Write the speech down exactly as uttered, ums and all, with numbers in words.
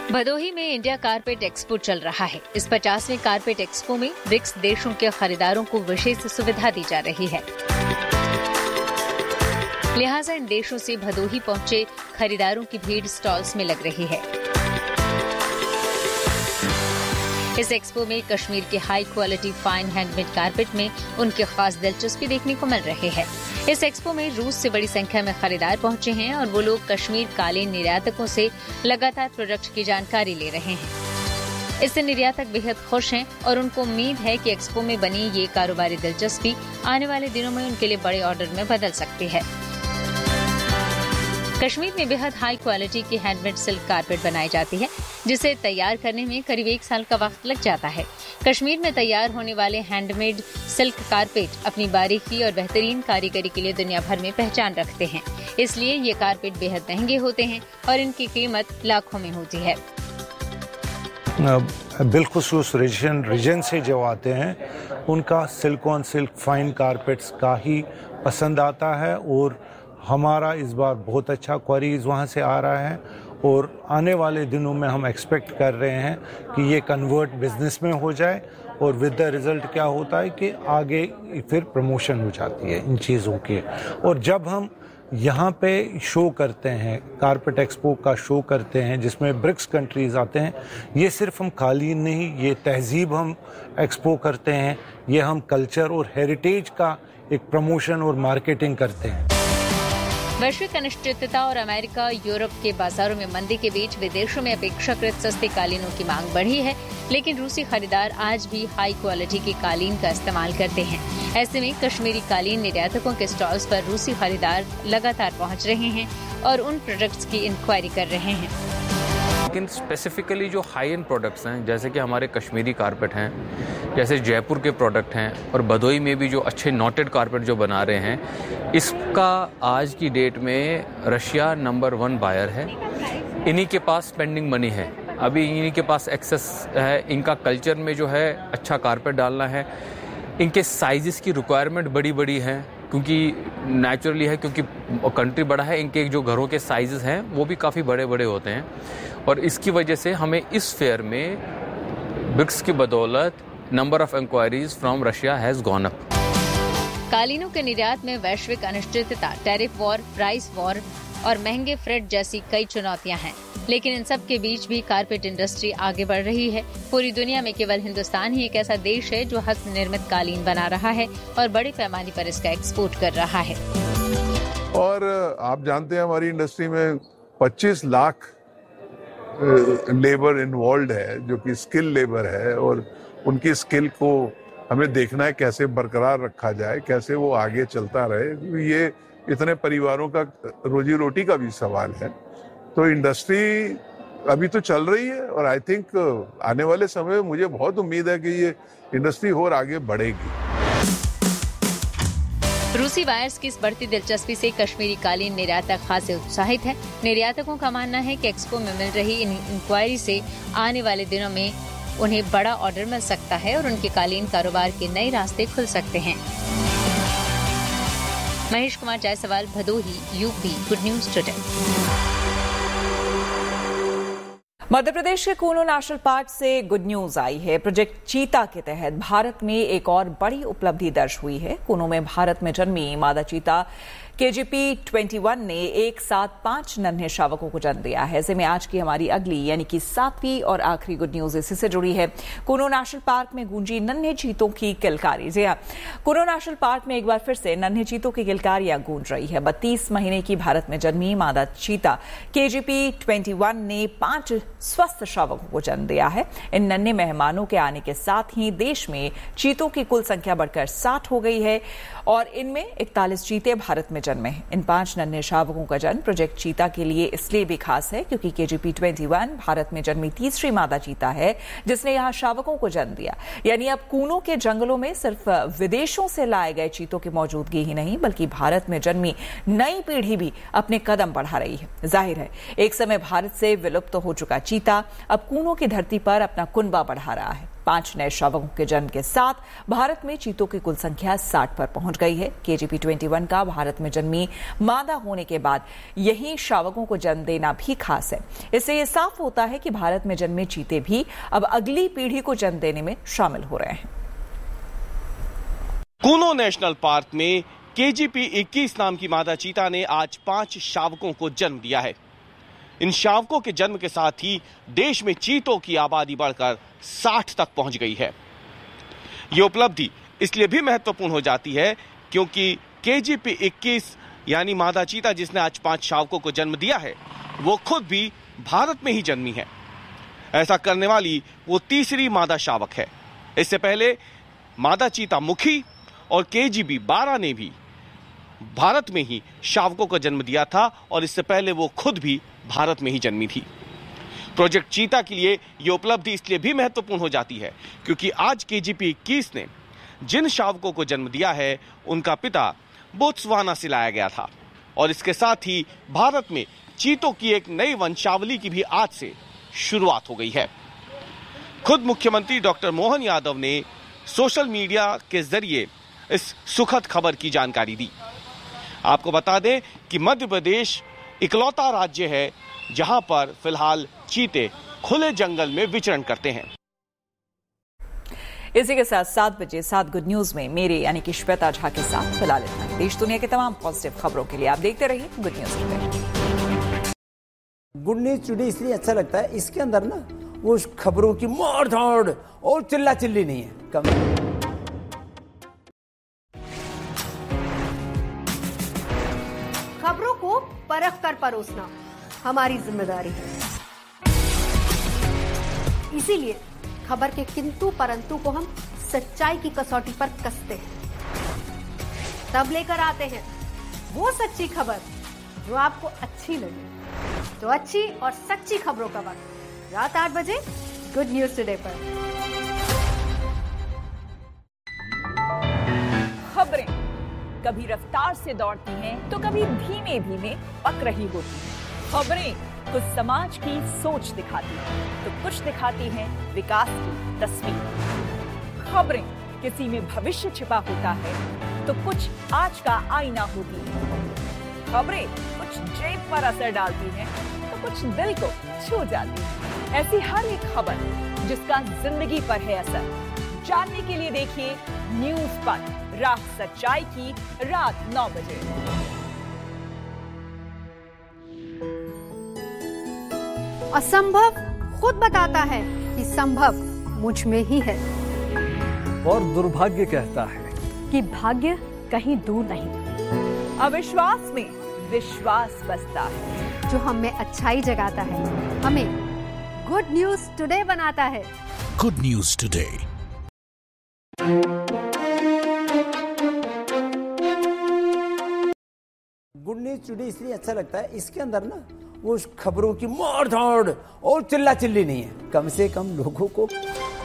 भदोही में India carpet expo चल रहा है। इस पचासवें कारपेट एक्सपो में ब्रिक्स देशों के खरीदारों को विशेष सुविधा दी जा रही है। लिहाजा इन देशों से भदोही पहुंचे खरीदारों की भीड़ स्टॉल्स में लग रही है। इस एक्सपो में कश्मीर के high quality fine handmade carpet में उनकी खास दिलचस्पी देखने को मिल रही है। इस एक्सपो में रूस से बड़ी संख्या में खरीदार पहुंचे हैं और वो लोग कश्मीर कालीन निर्यातकों से लगातार प्रोडक्ट की जानकारी ले रहे हैं। इससे निर्यातक बेहद खुश हैं और उनको उम्मीद है कि एक्सपो में बनी ये कारोबारी दिलचस्पी आने वाले दिनों में उनके लिए बड़े ऑर्डर में बदल सकती है। कश्मीर में बेहद हाई क्वालिटी की हैंडमेड सिल्क कारपेट बनाई जाती है, जिसे तैयार करने में करीब एक साल का वक्त लग जाता है। कश्मीर में तैयार होने वाले हैंडमेड सिल्क कारपेट अपनी बारीकी और बेहतरीन कारीगरी के लिए दुनिया भर में पहचान रखते हैं। इसलिए ये कारपेट बेहद महंगे होते हैं और इनकी कीमत लाखों में होती है। बिलखुसूस रीजन रीजन से जो आते हैं उनका silk on silk fine carpets का ही पसंद आता है और हमारा इस बार बहुत अच्छा क्वारीज वहाँ से आ रहा है और आने वाले दिनों में हम एक्सपेक्ट कर रहे हैं कि ये कन्वर्ट बिजनेस में हो जाए और विद द रिज़ल्ट क्या होता है कि आगे फिर प्रमोशन हो जाती है इन चीज़ों के। और जब हम यहाँ पे शो करते हैं, कारपेट एक्सपो का शो करते हैं जिसमें ब्रिक्स कंट्रीज़ आते हैं, ये सिर्फ हम कालीन नहीं, ये तहजीब हम एक्सपो करते हैं, ये हम कल्चर और हेरिटेज का एक प्रमोशन और मार्केटिंग करते हैं। वैश्विक अनिश्चितता और अमेरिका यूरोप के बाजारों में मंदी के बीच विदेशों में अपेक्षाकृत सस्ते कालीनों की मांग बढ़ी है, लेकिन रूसी खरीदार आज भी हाई क्वालिटी के कालीन का इस्तेमाल करते हैं। ऐसे में कश्मीरी कालीन निर्यातकों के स्टॉल्स पर रूसी खरीदार लगातार पहुंच रहे हैं और उन प्रोडक्ट्स की इंक्वायरी कर रहे हैं। लेकिन स्पेसिफिकली जो हाई एंड प्रोडक्ट्स हैं, जैसे कि हमारे कश्मीरी कारपेट हैं, जैसे जयपुर के प्रोडक्ट हैं और भदोही में भी जो अच्छे नॉटेड कारपेट जो बना रहे हैं, इसका आज की डेट में रशिया नंबर वन बायर है। इन्हीं के पास स्पेंडिंग मनी है, अभी इन्हीं के पास एक्सेस है। इनका कल्चर में जो है अच्छा कारपेट डालना है। इनके साइजेस की रिक्वायरमेंट बड़ी बड़ी है क्योंकि नेचुरली है, क्योंकि कंट्री बड़ा है। इनके जो घरों के साइजेस हैं वो भी काफ़ी बड़े बड़े होते हैं और इसकी वजह से हमें इस फेयर में ब्रिक्स की बदौलत number of inquiries from Russia has gone up. कालीनों के निर्यात में वैश्विक अनिश्चितता, टैरिफ वॉर, प्राइस वॉर और महंगे फ्रेट जैसी कई चुनौतियां हैं, लेकिन इन सब के बीच भी कारपेट इंडस्ट्री आगे बढ़ रही है। पूरी दुनिया में केवल हिंदुस्तान ही एक ऐसा देश है जो हस्त निर्मित कालीन बना रहा है और बड़े पैमाने पर इसका एक्सपोर्ट कर रहा है। और आप जानते हैं हमारी इंडस्ट्री में पच्चीस लाख लेबर इन्वॉल्व है जो कि स्किल लेबर है और उनकी स्किल को हमें देखना है कैसे बरकरार रखा जाए, कैसे वो आगे चलता रहे। ये इतने परिवारों का रोजी रोटी का भी सवाल है। तो इंडस्ट्री अभी तो चल रही है और आई थिंक आने वाले समय में मुझे बहुत उम्मीद है कि ये इंडस्ट्री और आगे बढ़ेगी। रूसी बायर्स की इस बढ़ती दिलचस्पी से कश्मीरी कालीन निर्यातक खासे उत्साहित हैं। निर्यातकों का मानना है कि एक्सपो में मिल रही इन इंक्वायरी से आने वाले दिनों में उन्हें बड़ा ऑर्डर मिल सकता है और उनके कालीन कारोबार के नए रास्ते खुल सकते हैं। Mahesh Kumar Jaiswal, Bhadohi, UP, good news today. Madhya Pradesh के कूनो नेशनल पार्क से गुड न्यूज आई है। प्रोजेक्ट चीता के तहत भारत में एक और बड़ी उपलब्धि दर्ज हुई है। कूनो में भारत में जन्मी मादा चीता के जी पी इक्कीस ने एक साथ पांच नन्हे शावकों को जन्म दिया है। ऐसे में आज की हमारी अगली यानी कि सातवीं और आखिरी गुड न्यूज इसी से जुड़ी है। कूनो नेशनल पार्क में गूंजी नन्हे चीतों की किलकारी। जी हां, कूनो नेशनल पार्क में एक बार फिर से नन्हे चीतों की किलकारियां गूंज रही है। बत्तीस महीने की भारत में जन्मी मादा चीता के जी पी इक्कीस ने पांच स्वस्थ शावकों को जन्म दिया है। इन नन्हे मेहमानों के आने के साथ ही देश में चीतों की कुल संख्या बढ़कर साठ हो गई है और इनमें इकतालीस चीते भारत में जन्मे हैं। इन पांच नन्हे शावकों का जन्म प्रोजेक्ट चीता के लिए इसलिए भी खास है क्योंकि के जी पी इक्कीस भारत में जन्मी तीसरी मादा चीता है जिसने यहां शावकों को जन्म दिया। यानी अब कूनो के जंगलों में सिर्फ विदेशों से लाए गए चीतों की मौजूदगी ही नहीं बल्कि भारत में जन्मी नई पीढ़ी भी अपने कदम बढ़ा रही है। जाहिर है एक समय भारत से विलुप्त हो चुका चीता अब कूनो की धरती पर अपना कुनबा बढ़ा रहा है। पांच नए शावकों के जन्म के साथ भारत में चीतों की कुल संख्या साठ पर पहुंच गई है। के जी पी इक्कीस का भारत में जन्मी मादा होने के बाद यही शावकों को जन्म देना भी खास है। इससे ये साफ होता है कि भारत में जन्मे चीते भी अब अगली पीढ़ी को जन्म देने में शामिल हो रहे हैं। कूनो नेशनल पार्क में के जी पी इक्कीस नाम की मादा चीता ने आज पांच शावकों को जन्म दिया है। इन शावकों के जन्म के साथ ही देश में चीतों की आबादी बढ़कर साठ तक पहुंच गई है। ये उपलब्धि इसलिए भी महत्वपूर्ण हो जाती है क्योंकि के जी पी इक्कीस यानी मादा चीता जिसने आज पांच शावकों को जन्म दिया है, वो खुद भी भारत में ही जन्मी है। ऐसा करने वाली वो तीसरी मादा शावक है। इससे पहले मादा चीता मुखी और के जी बी बारह ने भी भारत में ही शावकों को जन्म दिया था और इससे पहले वो खुद भी भारत में ही जन्मी थी। प्रोजेक्ट चीता के लिए यह उपलब्धि इसलिए भी महत्वपूर्ण हो जाती है क्योंकि आज के जी पी इक्कीस ने जिन शावकों को जन्म दिया है उनका पिता बोत्सवाना से लाया गया था और इसके साथ ही भारत में चीतों की एक नई वंशावली की भी आज से शुरुआत हो गई है। खुद मुख्यमंत्री डॉक्टर मोहन यादव ने सोशल मीडिया के जरिए इस सुखद खबर की जानकारी दी। आपको बता दें कि मध्य प्रदेश इकलौता राज्य है जहां पर फिलहाल चीते खुले जंगल में विचरण करते हैं। इसी के साथ सात बजे सात गुड न्यूज में मेरे यानी कि श्वेता झा के साथ फिलहाल इतना। देश दुनिया के तमाम पॉजिटिव खबरों के लिए आप देखते रहिए good news today. Good news today इसलिए अच्छा लगता है, इसके अंदर ना वो खबरों की मार धाड़ और चिल्ला चिल्ली नहीं है। कम खबरों को परख कर परोसना हमारी जिम्मेदारी है। इसीलिए खबर के किंतु परंतु को हम सच्चाई की कसौटी पर कसते हैं, तब लेकर आते हैं वो सच्ची खबर जो आपको अच्छी लगे। तो अच्छी और सच्ची खबरों का वक्त रात आठ बजे गुड न्यूज टुडे पर। खबरें कभी रफ्तार से दौड़ती हैं तो कभी धीमे धीमे पक रही होती हैं। खबरें कुछ समाज की सोच दिखाती हैं तो कुछ दिखाती हैं विकास की तस्वीर। खबरें किसी में भविष्य छिपा होता है तो कुछ आज का आईना होती है। खबरें कुछ जेब पर असर डालती हैं तो कुछ दिल को छू जाती है। ऐसी हर एक खबर जिसका जिंदगी पर है असर, जानने के लिए देखिए न्यूज पर राह सच्चाई की रात नौ बजे। असंभव खुद बताता है कि संभव मुझ में ही है, और दुर्भाग्य कहता है कि भाग्य कहीं दूर नहीं। अविश्वास में विश्वास बसता है, जो हम में अच्छाई जगाता है, हमें गुड न्यूज टुडे बनाता है। Good news today. Good news today इसलिए अच्छा लगता है, इसके अंदर ना वो खबरों की मार धाड़ और चिल्ला चिल्ली नहीं है। कम से कम लोगों को